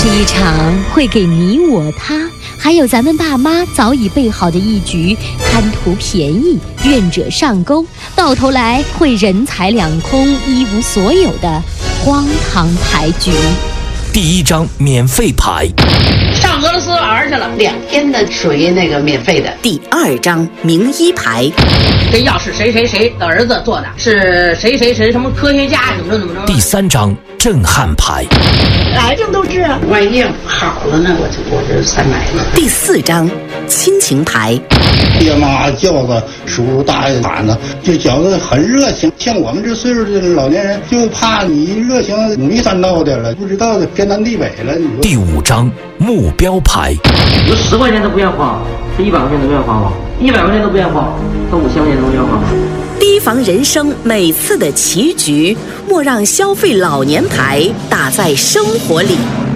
是一场会给你我他，还有咱们爸妈早已备好的一局贪图便宜、愿者上钩，到头来会人财两空、一无所有的荒唐牌局。 第一张免费牌， 上俄罗斯玩去了，2天的属于那个免费的。 第二张名医牌， 这药是谁谁谁的儿子做的，是谁谁谁什么科学家怎么着。 第三张震撼牌， 癌症都治啊，万一好了呢，我这才买呢。 第四张亲情牌， 爹妈叫着叔叔大爷喊着，就觉得很热情。像我们这岁数的老年人，就怕你热情迷三道的了，不知道的天南地北了。你说第五张目标牌， 有10块钱都不愿花，这100块钱都不愿花吗？100块钱都不愿花，这5000块钱都不愿花。 提防人生每次的棋局，莫让消费老年牌打在生活里。